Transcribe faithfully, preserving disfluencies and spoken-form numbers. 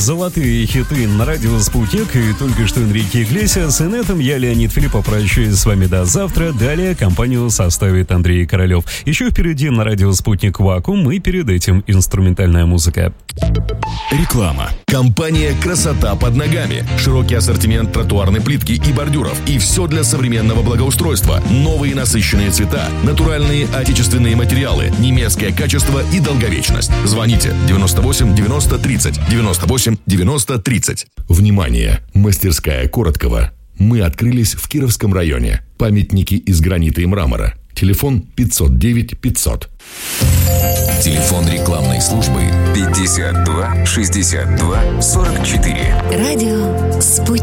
золотые хиты на радио «Спутник». И только что Энрике Иглесиас. И на этом я, Леонид Филиппов, прощаюсь с вами до завтра. Далее компанию составит Андрей Королев. Еще впереди на радио «Спутник» «Вакуум» и перед этим инструментальная музыка. Реклама. Компания «Красота под ногами». Широкий ассортимент тротуарной плитки и бордюров. И все для современного благоустройства. Новые насыщенные цвета, натуральные отечественные материалы, немецкое качество и долговечность. Звоните девяносто восемь девяносто тридцать, девяносто восемь девяносто тридцать. Внимание! Мастерская Короткова. Мы открылись в Кировском районе. Памятники из гранита и мрамора. Телефон пятьсот девять пятьсот. Телефон рекламной службы пятьдесят два шестьдесят два сорок четыре. Радио «Спутник».